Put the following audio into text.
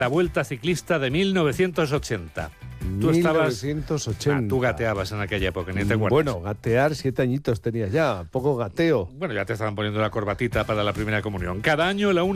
la Vuelta Ciclista de 1980. Tú 1980. Tú gateabas en aquella época, ni te acuerdas. Bueno, gatear 7 añitos tenías ya, poco gateo. Bueno, ya te estaban poniendo la corbatita para la primera comunión. Cada año la